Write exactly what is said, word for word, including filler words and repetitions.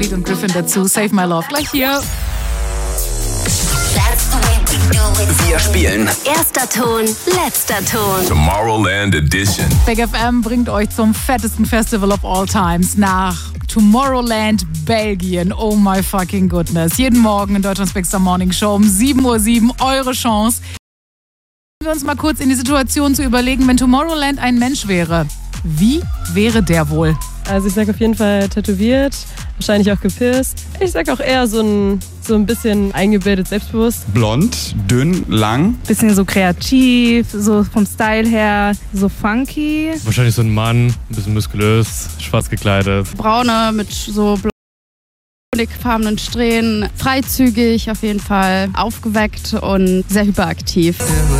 Khalid und Griffin dazu. Save My Love. Gleich hier. Wir spielen Erster Ton, letzter Ton. Tomorrowland Edition. Big F M bringt euch zum fettesten Festival of all times nach Tomorrowland, Belgien. Oh my fucking goodness. Jeden Morgen in Deutschlands Big Star Morning Show um sieben Uhr sieben eure Chance. Wir uns mal kurz in die Situation zu überlegen, wenn Tomorrowland ein Mensch wäre. Wie wäre der wohl? Also ich sag auf jeden Fall tätowiert, wahrscheinlich auch gepierst. Ich sag auch eher so ein, so ein bisschen eingebildet, selbstbewusst. Blond, dünn, lang. Bisschen so kreativ, so vom Style her, so funky. Wahrscheinlich so ein Mann, ein bisschen muskulös, schwarz gekleidet. Braune mit so honigfarbenen Strähnen, freizügig auf jeden Fall, aufgeweckt und sehr hyperaktiv.